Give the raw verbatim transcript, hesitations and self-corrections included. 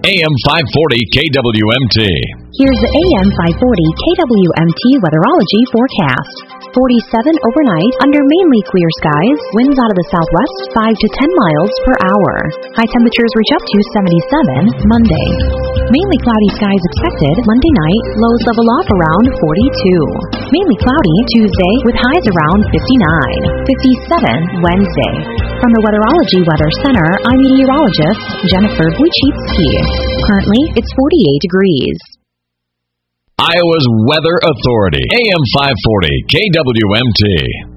A M five forty K W M T. Here's the A M five forty K W M T weatherology forecast. forty-seven overnight under mainly clear skies, winds out of the southwest five to ten miles per hour. High temperatures reach up to seventy-seven Monday. Mainly cloudy skies expected Monday night, lows level off around forty-two. Mainly cloudy Tuesday with highs around fifty-nine. fifty-seven Wednesday. From the Weatherology Weather Center, I'm meteorologist Jennifer Wojcicki. Currently, it's forty-eight degrees. Iowa's Weather Authority, A M five forty K W M T.